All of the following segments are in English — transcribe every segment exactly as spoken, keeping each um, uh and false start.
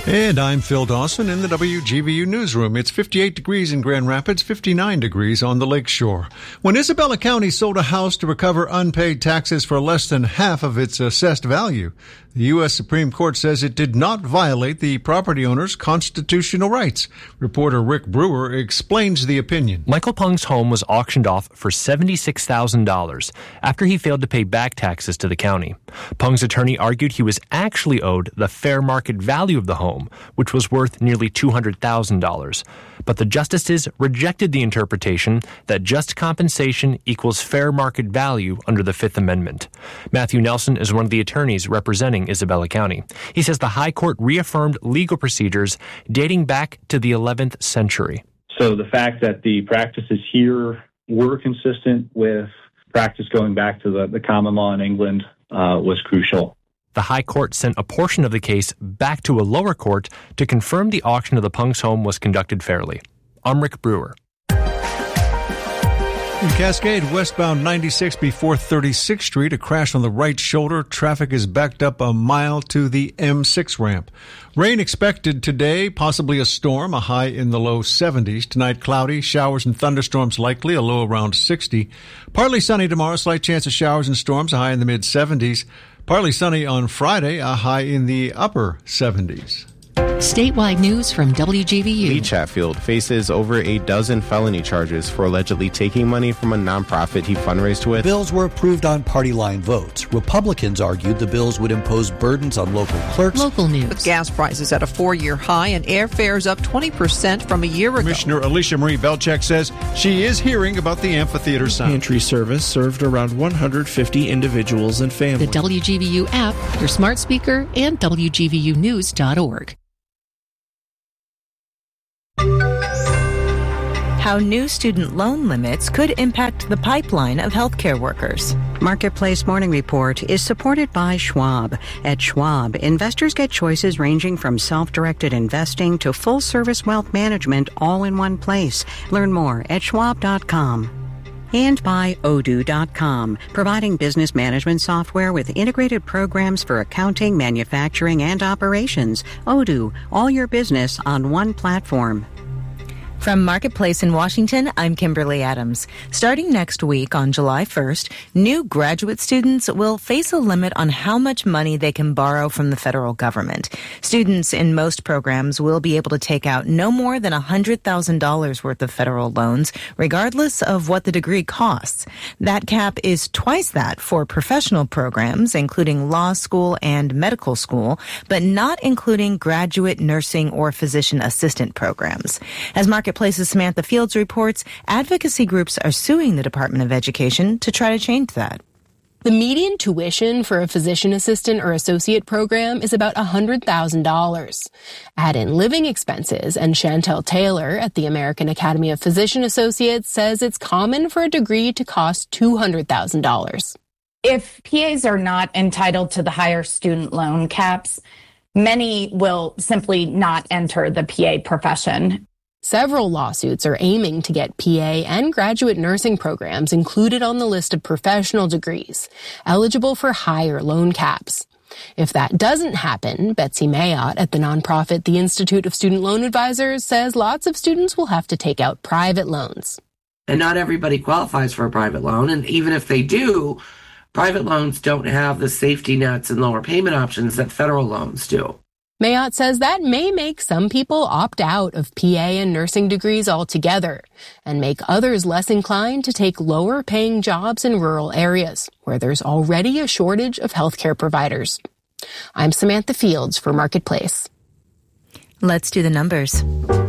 And I'm Phil Dawson in the W G V U newsroom. It's fifty-eight degrees in Grand Rapids, fifty-nine degrees on the lakeshore. When Isabella County sold a house to recover unpaid taxes for less than half of its assessed value, the U S Supreme Court says it did not violate the property owner's constitutional rights. Reporter Rick Brewer explains the opinion. Michael Pung's home was auctioned off for seventy-six thousand dollars after he failed to pay back taxes to the county. Pung's attorney argued he was actually owed the fair market value of the home, which was worth nearly two hundred thousand dollars. But the justices rejected the interpretation that just compensation equals fair market value under the Fifth Amendment. Matthew Nelson is one of the attorneys representing Isabella County. He says the High Court reaffirmed legal procedures dating back to the eleventh century. So the fact that the practices here were consistent with practice going back to the, the common law in England uh, was crucial. The High Court sent a portion of the case back to a lower court to confirm the auction of the Pung's home was conducted fairly. I'm Rick Brewer. In Cascade, westbound ninety-six before thirty-sixth Street, a crash on the right shoulder. Traffic is backed up a mile to the M six ramp. Rain expected today, possibly a storm, a high in the low seventies. Tonight, cloudy, showers and thunderstorms likely, a low around sixty. Partly sunny tomorrow, slight chance of showers and storms, a high in the mid seventies. Partly sunny on Friday, a high in the upper seventies. Statewide news from W G V U. Lee Chatfield faces over a dozen felony charges for allegedly taking money from a nonprofit he fundraised with. Bills were approved on party line votes. Republicans argued the bills would impose burdens on local clerks. Local news. With gas prices at a four-year high and airfares up twenty percent from a year ago. Commissioner Alicia Marie Belchek says she is hearing about the amphitheater sign. Pantry service served around one hundred fifty individuals and families. The W G V U app, your smart speaker, and W G V U news dot org. How new student loan limits could impact the pipeline of healthcare workers. Marketplace Morning Report is supported by Schwab. At Schwab, investors get choices ranging from self-directed investing to full-service wealth management all in one place. Learn more at schwab dot com. And by Odoo dot com, providing business management software with integrated programs for accounting, manufacturing, and operations. Odoo, all your business on one platform. From Marketplace in Washington, I'm Kimberly Adams. Starting next week on July first, new graduate students will face a limit on how much money they can borrow from the federal government. Students in most programs will be able to take out no more than one hundred thousand dollars worth of federal loans, regardless of what the degree costs. That cap is twice that for professional programs, including law school and medical school, but not including graduate nursing or physician assistant programs. As Marketplace Marketplace's Samantha Fields reports, advocacy groups are suing the Department of Education to try to change that. The median tuition for a physician assistant or associate program is about one hundred thousand dollars. Add in living expenses, and Chantel Taylor at the American Academy of Physician Associates says it's common for a degree to cost two hundred thousand dollars. If P As are not entitled to the higher student loan caps, many will simply not enter the P A profession. Several lawsuits are aiming to get P A and graduate nursing programs included on the list of professional degrees, eligible for higher loan caps. If that doesn't happen, Betsy Mayotte at the nonprofit The Institute of Student Loan Advisors says lots of students will have to take out private loans. And not everybody qualifies for a private loan, and even if they do, private loans don't have the safety nets and lower payment options that federal loans do. Mayotte says that may make some people opt out of P A and nursing degrees altogether and make others less inclined to take lower-paying jobs in rural areas where there's already a shortage of healthcare providers. I'm Samantha Fields for Marketplace. Let's do the numbers.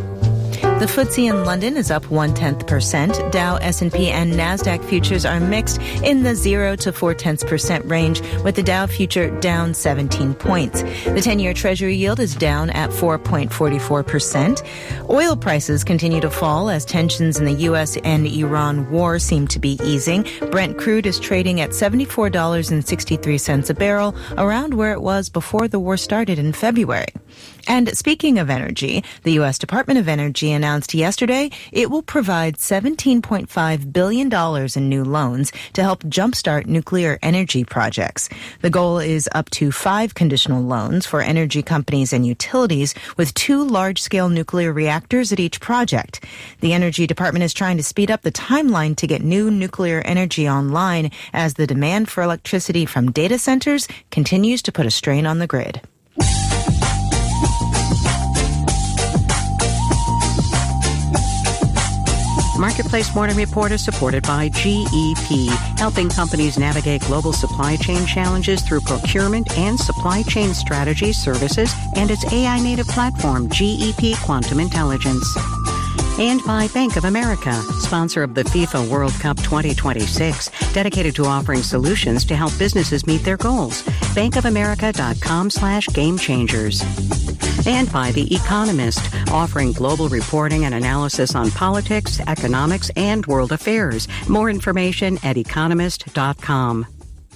The F T S E in London is up one-tenth percent. Dow, S and P, and NASDAQ futures are mixed in the zero to four-tenths percent range, with the Dow future down seventeen points. The ten-year Treasury yield is down at four point four four percent. Oil prices continue to fall as tensions in the U S and Iran war seem to be easing. Brent crude is trading at seventy-four dollars and sixty-three cents a barrel, around where it was before the war started in February. And speaking of energy, the U S Department of Energy announced yesterday it will provide seventeen point five billion dollars in new loans to help jumpstart nuclear energy projects. The goal is up to five conditional loans for energy companies and utilities with two large-scale nuclear reactors at each project. The Energy Department is trying to speed up the timeline to get new nuclear energy online as the demand for electricity from data centers continues to put a strain on the grid. Marketplace Morning Report is supported by G E P, helping companies navigate global supply chain challenges through procurement and supply chain strategy services and its A I-native platform, G E P Quantum Intelligence. And by Bank of America, sponsor of the FIFA World Cup twenty twenty-six, dedicated to offering solutions to help businesses meet their goals. bankofamerica.com slash game changers. And by The Economist, offering global reporting and analysis on politics, economics, and world affairs. More information at economist dot com.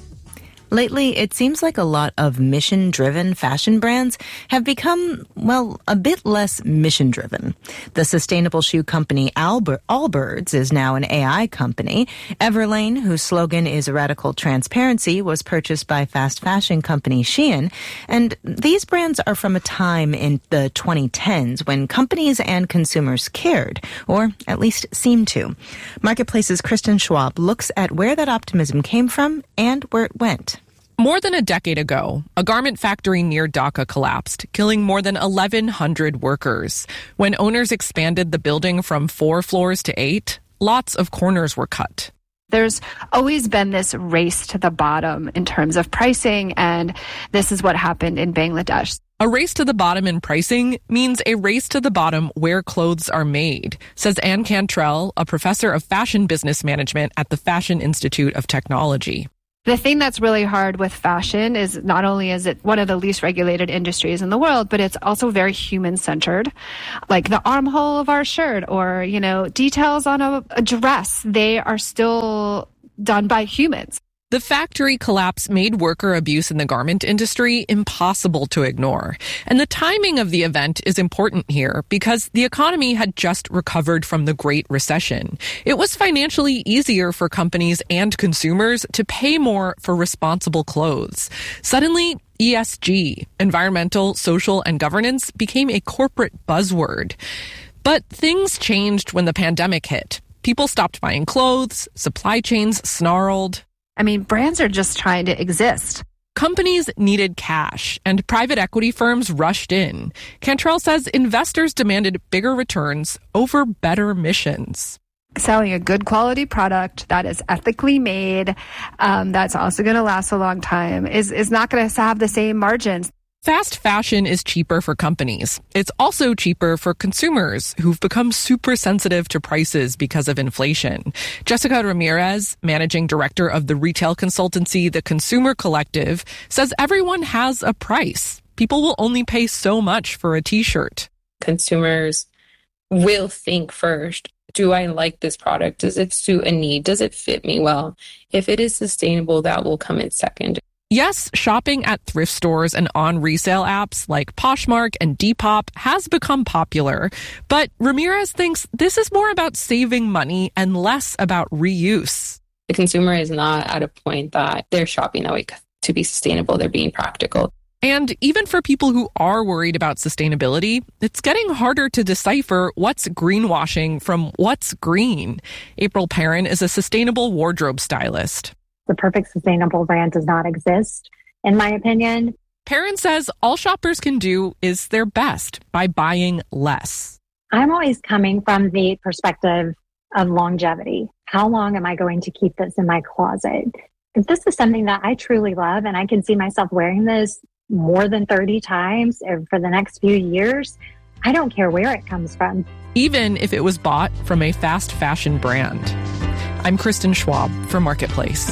Lately, it seems like a lot of mission-driven fashion brands have become, well, a bit less mission-driven. The sustainable shoe company Albert, Allbirds is now an A I company. Everlane, whose slogan is radical transparency, was purchased by fast fashion company Shein. And these brands are from a time in the twenty tens when companies and consumers cared, or at least seemed to. Marketplace's Kristen Schwab looks at where that optimism came from and where it went. More than a decade ago, a garment factory near Dhaka collapsed, killing more than eleven hundred workers. When owners expanded the building from four floors to eight, lots of corners were cut. There's always been this race to the bottom in terms of pricing, and this is what happened in Bangladesh. A race to the bottom in pricing means a race to the bottom where clothes are made, says Anne Cantrell, a professor of fashion business management at the Fashion Institute of Technology. The thing that's really hard with fashion is not only is it one of the least regulated industries in the world, but it's also very human-centered. Like the armhole of our shirt or, you know, details on a, a dress, they are still done by humans. The factory collapse made worker abuse in the garment industry impossible to ignore. And the timing of the event is important here because the economy had just recovered from the Great Recession. It was financially easier for companies and consumers to pay more for responsible clothes. Suddenly, E S G, environmental, social, and governance, became a corporate buzzword. But things changed when the pandemic hit. People stopped buying clothes, supply chains snarled. I mean, brands are just trying to exist. Companies needed cash, and private equity firms rushed in. Cantrell says investors demanded bigger returns over better missions. Selling a good quality product that is ethically made, um, that's also going to last a long time, is, is not going to have the same margins. Fast fashion is cheaper for companies. It's also cheaper for consumers who've become super sensitive to prices because of inflation. Jessica Ramirez, managing director of the retail consultancy The Consumer Collective, says everyone has a price. People will only pay so much for a t-shirt. Consumers will think first, do I like this product? Does it suit a need? Does it fit me well? If it is sustainable, that will come in second. Yes, shopping at thrift stores and on resale apps like Poshmark and Depop has become popular, but Ramirez thinks this is more about saving money and less about reuse. The consumer is not at a point that they're shopping that way to be sustainable. They're being practical. And even for people who are worried about sustainability, it's getting harder to decipher what's greenwashing from what's green. April Perrin is a sustainable wardrobe stylist. The perfect sustainable brand does not exist, in my opinion. Perrin says all shoppers can do is their best by buying less. I'm always coming from the perspective of longevity. How long am I going to keep this in my closet? If this is something that I truly love and I can see myself wearing this more than thirty times for the next few years, I don't care where it comes from. Even if it was bought from a fast fashion brand. I'm Kristen Schwab for Marketplace.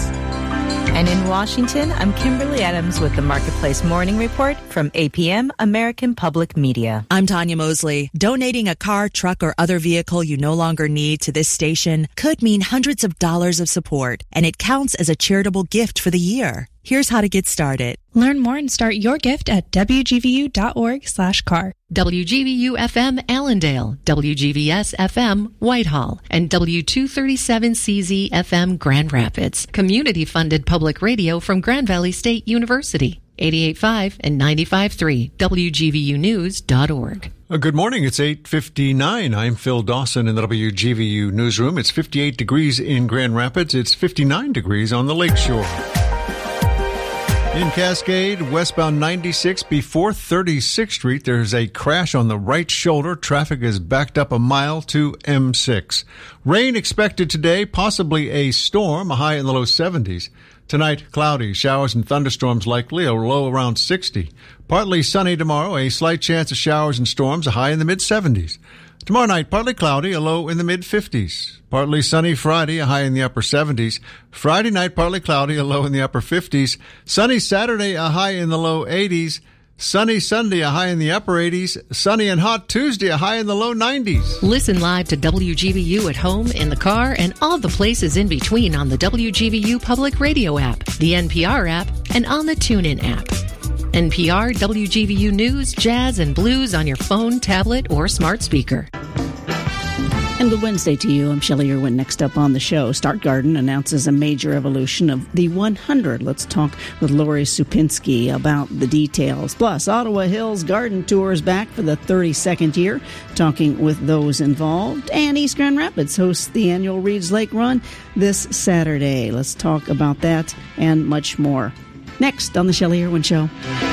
And in Washington, I'm Kimberly Adams with the Marketplace Morning Report from A P M, American Public Media. I'm Tanya Mosley. Donating a car, truck, or other vehicle you no longer need to this station could mean hundreds of dollars of support, and it counts as a charitable gift for the year. Here's how to get started. Learn more and start your gift at w g v u dot org slash car. W G V U F M Allendale, W G V S F M Whitehall, and W two thirty-seven C Z F M Grand Rapids. Community-funded public radio from Grand Valley State University. eighty-eight point five and ninety-five point three, W G V U news dot org. Uh, good morning. It's eight fifty-nine. I'm Phil Dawson in the W G V U newsroom. It's fifty-eight degrees in Grand Rapids. It's fifty-nine degrees on the lakeshore. In Cascade, westbound ninety-six before thirty-sixth Street, there's a crash on the right shoulder. Traffic is backed up a mile to M six. Rain expected today, possibly a storm, a high in the low seventies. Tonight, cloudy, showers and thunderstorms likely, a low around sixty. Partly sunny tomorrow, a slight chance of showers and storms, a high in the mid-seventies. Tomorrow night, partly cloudy, a low in the mid-fifties. Partly sunny Friday, a high in the upper seventies. Friday night, partly cloudy, a low in the upper fifties. Sunny Saturday, a high in the low eighties. Sunny Sunday, a high in the upper eighties. Sunny and hot Tuesday, a high in the low nineties. Listen live to W G V U at home, in the car, and all the places in between on the W G V U Public Radio app, the N P R app, and on the TuneIn app. N P R, W G V U News, Jazz, and Blues on your phone, tablet, or smart speaker. And good Wednesday to you. I'm Shelley Irwin. Next up on the show, Start Garden announces a major evolution of the one hundred. Let's talk with Lori Supinski about the details. Plus, Ottawa Hills Garden Tour is back for the thirty-second year, talking with those involved. And East Grand Rapids hosts the annual Reed's Lake Run this Saturday. Let's talk about that and much more. Next on the Shelley Irwin Show.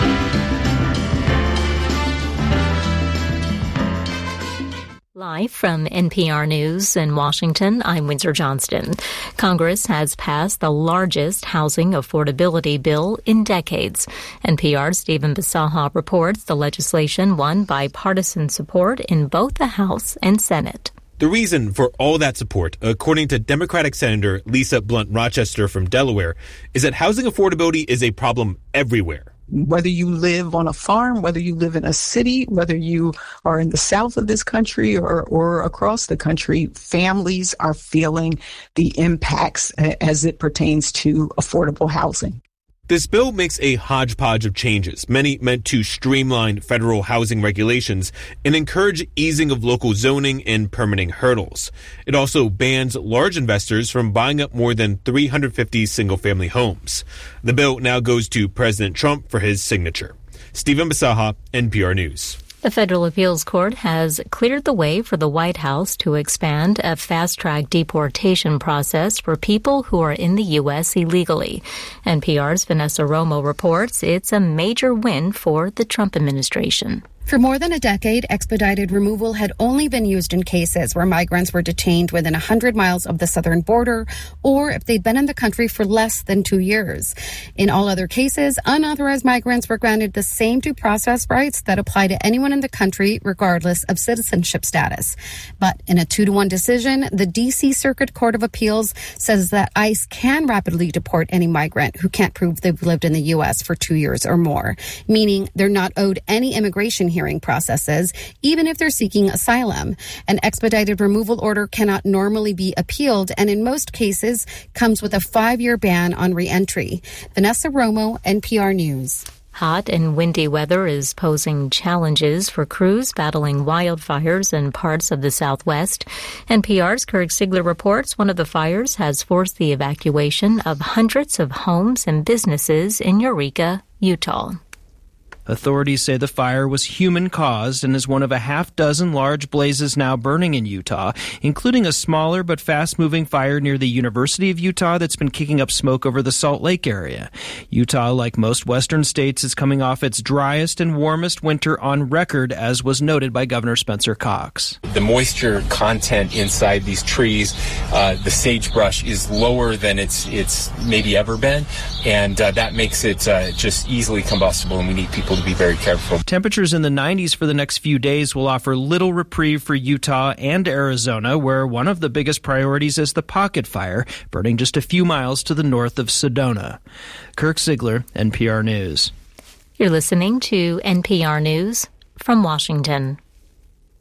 Live from N P R News in Washington, I'm Windsor Johnston. Congress has passed the largest housing affordability bill in decades. N P R's Stephen Bisaha reports the legislation won bipartisan support in both the House and Senate. The reason for all that support, according to Democratic Senator Lisa Blunt Rochester from Delaware, is that housing affordability is a problem everywhere. Whether you live on a farm, whether you live in a city, whether you are in the south of this country or, or across the country, families are feeling the impacts as it pertains to affordable housing. This bill makes a hodgepodge of changes, many meant to streamline federal housing regulations and encourage easing of local zoning and permitting hurdles. It also bans large investors from buying up more than three hundred fifty single-family homes. The bill now goes to President Trump for his signature. Stephen Bisaha, N P R News. The Federal Appeals Court has cleared the way for the White House to expand a fast-track deportation process for people who are in the U S illegally. N P R's Vanessa Romo reports it's a major win for the Trump administration. For more than a decade, expedited removal had only been used in cases where migrants were detained within one hundred miles of the southern border or if they'd been in the country for less than two years. In all other cases, unauthorized migrants were granted the same due process rights that apply to anyone in the country, regardless of citizenship status. But in a two to one decision, the D C Circuit Court of Appeals says that ICE can rapidly deport any migrant who can't prove they've lived in the U S for two years or more, meaning they're not owed any immigration hearing processes, even if they're seeking asylum. An expedited removal order cannot normally be appealed and in most cases comes with a five-year ban on re-entry. Vanessa Romo, N P R News. Hot and windy weather is posing challenges for crews battling wildfires in parts of the Southwest. N P R's Kirk Sigler reports one of the fires has forced the evacuation of hundreds of homes and businesses in Eureka, Utah. Authorities say the fire was human-caused and is one of a half-dozen large blazes now burning in Utah, including a smaller but fast-moving fire near the University of Utah that's been kicking up smoke over the Salt Lake area. Utah, like most western states, is coming off its driest and warmest winter on record, as was noted by Governor Spencer Cox. The moisture content inside these trees, uh, the sagebrush, is lower than it's it's maybe ever been, and uh, that makes it uh, just easily combustible, and we need people to be very careful. Temperatures in the nineties for the next few days will offer little reprieve for Utah and Arizona, where one of the biggest priorities is the Pocket Fire, burning just a few miles to the north of Sedona. Kirk Sigler, N P R News. You're listening to N P R News from Washington.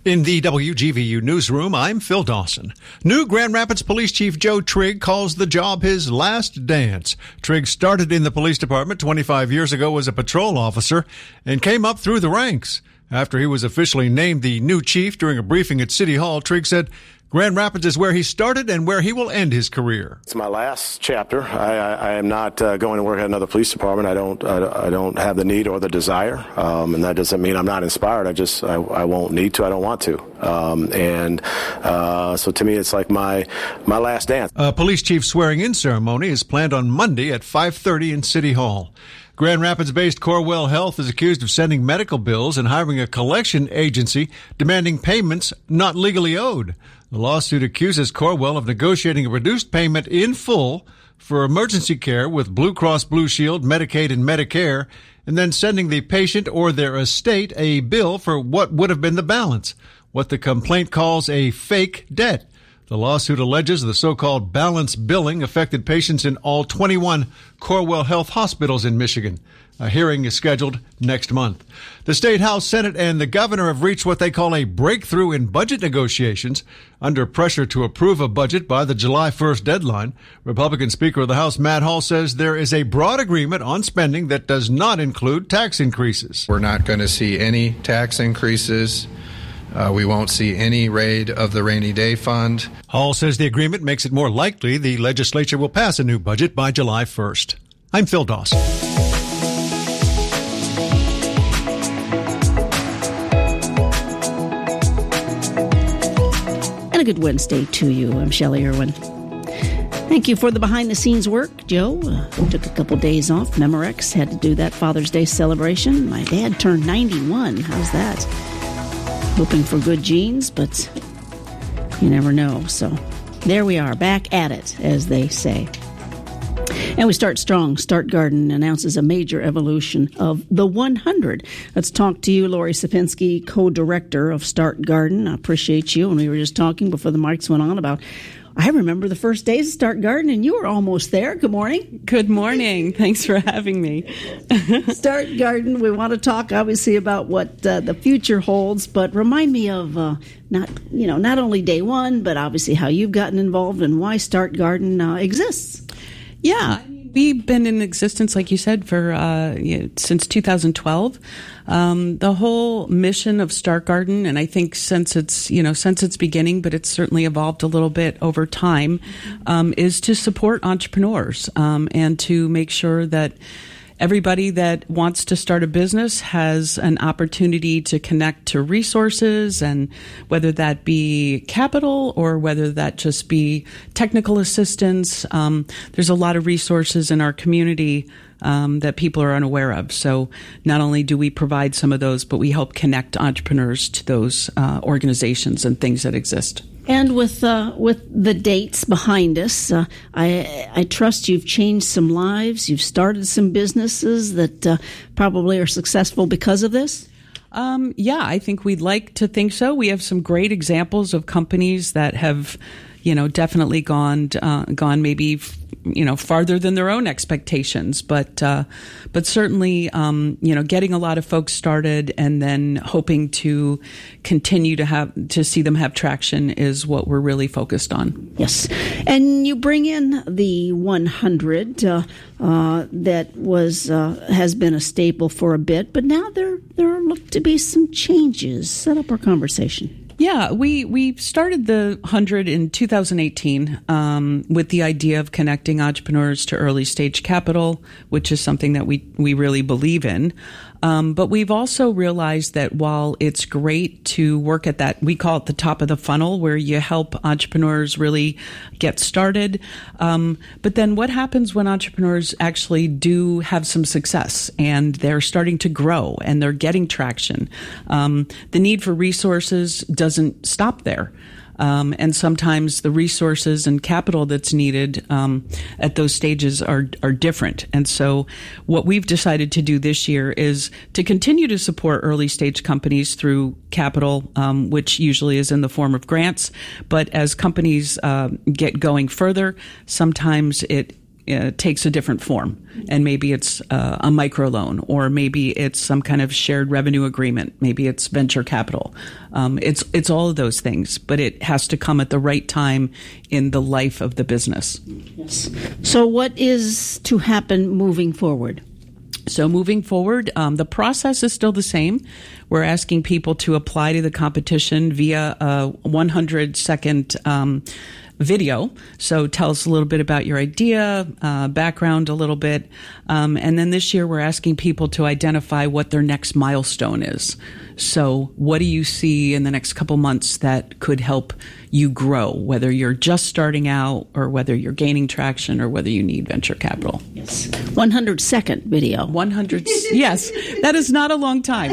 In the W G V U newsroom, I'm Phil Dawson. New Grand Rapids Police Chief Joe Trigg calls the job his last dance. Trigg started in the police department twenty-five years ago as a patrol officer and came up through the ranks. After he was officially named the new chief during a briefing at City Hall, Trigg said Grand Rapids is where he started and where he will end his career. It's my last chapter. I, I, I am not uh, going to work at another police department. I don't. I, I don't have the need or the desire, um, and that doesn't mean I'm not inspired. I just I, I won't need to. I don't want to. Um, and uh, so to me, it's like my my last dance. A police chief swearing-in ceremony is planned on Monday at five thirty in City Hall. Grand Rapids-based Corewell Health is accused of sending medical bills and hiring a collection agency demanding payments not legally owed. The lawsuit accuses Corewell of negotiating a reduced payment in full for emergency care with Blue Cross Blue Shield, Medicaid, and Medicare, and then sending the patient or their estate a bill for what would have been the balance, what the complaint calls a fake debt. The lawsuit alleges the so-called balance billing affected patients in all twenty-one Corewell Health hospitals in Michigan. A hearing is scheduled next month. The State House, Senate, and the governor have reached what they call a breakthrough in budget negotiations. Under pressure to approve a budget by the July first deadline, Republican Speaker of the House Matt Hall says there is a broad agreement on spending that does not include tax increases. We're not going to see any tax increases. Uh, we won't see any raid of the rainy day fund. Hall says the agreement makes it more likely the legislature will pass a new budget by July first. I'm Phil Dawson. And a good Wednesday to you. I'm Shelley Irwin. Thank you for the behind-the-scenes work, Joe. Uh, took a couple days off. Memorex had to do that Father's Day celebration. My dad turned ninety-one. How's that? Hoping for good genes, but you never know. So there we are, back at it, as they say. And we start strong. Start Garden announces a major evolution of the one hundred. Let's talk to you, Lori Sapinski, co-director of Start Garden. I appreciate you. And we were just talking before the mics went on about, I remember the first days of Start Garden, and you were almost there. Good morning. Good morning. Thanks for having me. Start Garden, we want to talk, obviously, about what uh, the future holds, but remind me of uh, not, you know, not only day one, but obviously how you've gotten involved and why Start Garden uh, exists. Yeah, we've been in existence, like you said, for uh, you know, since two thousand twelve. Um, the whole mission of Start Garden, and I think since its you know since its beginning, but it's certainly evolved a little bit over time, um, is to support entrepreneurs um, and to make sure that everybody that wants to start a business has an opportunity to connect to resources, and whether that be capital or whether that just be technical assistance. Um, there's a lot of resources in our community um, that people are unaware of. So not only do we provide some of those, but we help connect entrepreneurs to those uh, organizations and things that exist. And with uh, with the dates behind us, uh, I I trust you've changed some lives. You've started some businesses that uh, probably are successful because of this. Um, yeah, I think we'd like to think so. We have some great examples of companies that have, you know, definitely gone uh, gone maybe you know farther than their own expectations, but uh, but certainly um, you know getting a lot of folks started and then hoping to continue to have to see them have traction is what we're really focused on. Yes, and you bring in the one hundred uh, uh, that was uh, has been a staple for a bit, but now there there look to be some changes. Set up our conversation. Yeah, we, we started the one hundred in two thousand eighteen um, with the idea of connecting entrepreneurs to early stage capital, which is something that we, we really believe in. Um, but we've also realized that while it's great to work at that, we call it the top of the funnel, where you help entrepreneurs really get started. Um, but then what happens when entrepreneurs actually do have some success and they're starting to grow and they're getting traction? Um, the need for resources doesn't stop there. Um, and sometimes the resources and capital that's needed um, at those stages are are different. And so what we've decided to do this year is to continue to support early stage companies through capital, um, which usually is in the form of grants. But as companies uh, get going further, sometimes it uh, takes a different form. And maybe it's uh, a microloan, or maybe it's some kind of shared revenue agreement. Maybe it's venture capital. Um, it's it's all of those things, but it has to come at the right time in the life of the business. Yes. So what is to happen moving forward? So moving forward, um, the process is still the same. We're asking people to apply to the competition via a one hundred second um, video. So tell us a little bit about your idea, uh, background a little bit. Um, and then this year we're asking people to identify what their next milestone is. So what do you see in the next couple months that could help you grow, whether you're just starting out or whether you're gaining traction or whether you need venture capital? Yes. one hundred second video. one hundred Yes. That is not a long time.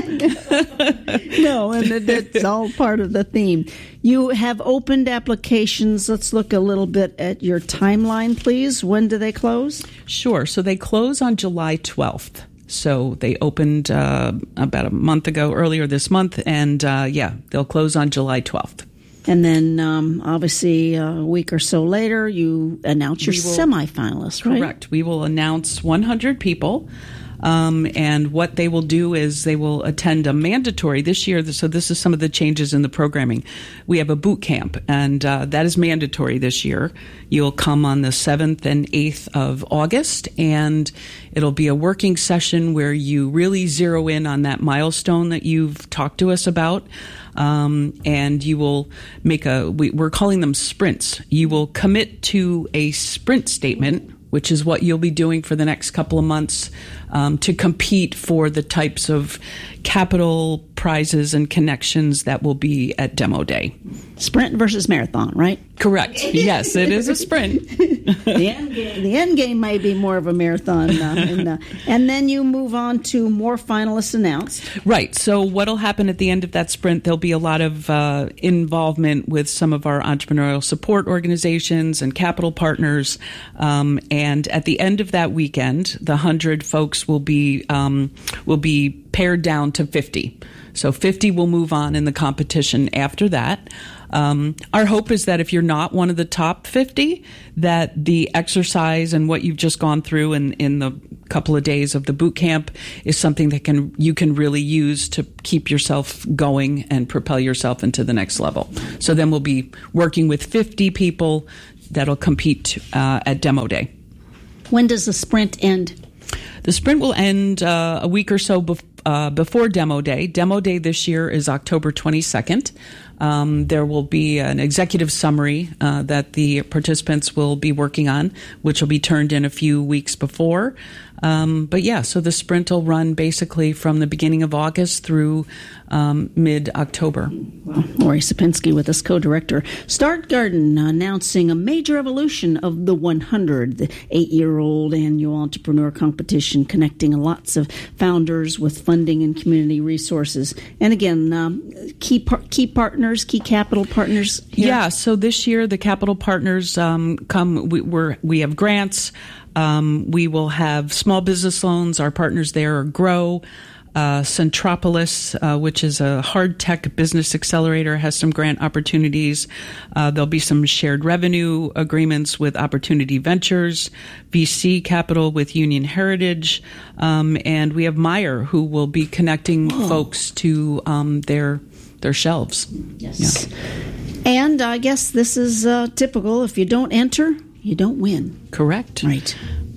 No, and that's all part of the theme. You have opened applications. Let's look a little bit at your timeline, please. When do they close? Sure. So they close on July twelfth. So they opened uh, about a month ago, earlier this month, and uh, yeah, they'll close on July twelfth. And then, um, obviously, a week or so later, you announce your will, semifinalists, right? Correct. We will announce one hundred people. Um, and what they will do is they will attend a mandatory this year. So this is some of the changes in the programming. We have a boot camp, and uh, that is mandatory this year. You'll come on the seventh and eighth of August, and it'll be a working session where you really zero in on that milestone that you've talked to us about. Um, and you will make a, we, we're calling them sprints. You will commit to a sprint statement, which is what you'll be doing for the next couple of months, um, to compete for the types of capital prizes and connections that will be at Demo Day. Sprint versus marathon, right? Correct. Yes, it is a sprint. the, end game, the end game may be more of a marathon. Uh, and, uh, and then you move on to more finalists announced. Right. So what will happen at the end of that sprint, there'll be a lot of uh, involvement with some of our entrepreneurial support organizations and capital partners. Um, and at the end of that weekend, the one hundred folks will be um, will be pared down to fifty. So fifty will move on in the competition after that. Um, our hope is that if you're not one of the top fifty, that the exercise and what you've just gone through in, in the couple of days of the boot camp is something that can you can really use to keep yourself going and propel yourself into the next level. So then we'll be working with fifty people that'll compete uh, at Demo Day. When does the sprint end? The sprint will end uh, a week or so bef- uh, before Demo Day. Demo Day this year is October twenty-second. Um, there will be an executive summary uh, that the participants will be working on, which will be turned in a few weeks before. Um, but yeah, so the sprint will run basically from the beginning of August through um, mid-October. Well, Lori Sapinski with us, co-director. Start Garden announcing a major evolution of the one hundred, the eight-year-old annual entrepreneur competition, connecting lots of founders with funding and community resources. And again, um, key par- key partners, key capital partners here. Yeah, so this year the capital partners um, come. We, we're, we have grants. Um, we will have small business loans. Our partners there are Grow. Uh, Centropolis, uh, which is a hard tech business accelerator, has some grant opportunities. Uh, there'll be some shared revenue agreements with Opportunity Ventures, V C Capital with Union Heritage, um, and we have Meyer, who will be connecting Whoa. folks to um, their their shelves. Yes. Yeah. And I guess this is uh, typical. If you don't enter, you don't win. Correct. Right.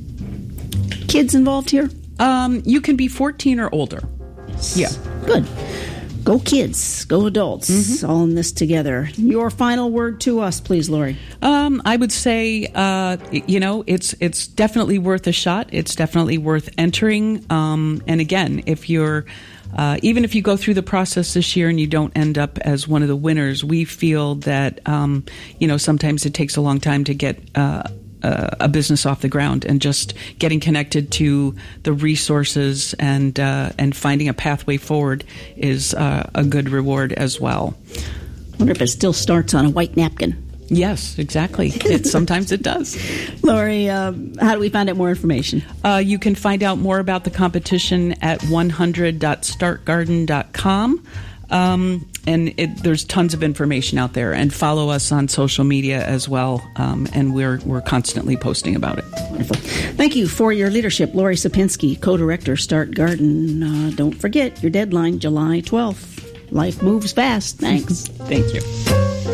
Kids involved here? Um, you can be fourteen or older. Yes. Yeah. Good. Go kids. Go adults. Mm-hmm. All in this together. Your final word to us, please, Lori. Um, I would say, uh, you know, it's it's definitely worth a shot. It's definitely worth entering. Um, and again, if you're Uh, even if you go through the process this year and you don't end up as one of the winners, we feel that, um, you know, sometimes it takes a long time to get uh, uh, a business off the ground, and just getting connected to the resources and uh, and finding a pathway forward is uh, a good reward as well. I wonder if it still starts on a white napkin. Yes, exactly. It, sometimes it does. Lori, uh, how do we find out more information? Uh, you can find out more about the competition at one hundred dot start garden dot com. Um, and it, there's tons of information out there. And follow us on social media as well. Um, and we're we're constantly posting about it. Wonderful. Thank you for your leadership, Lori Sapinski, co-director, Start Garden. Uh, don't forget your deadline, July twelfth. Life moves fast. Thanks. Thank you.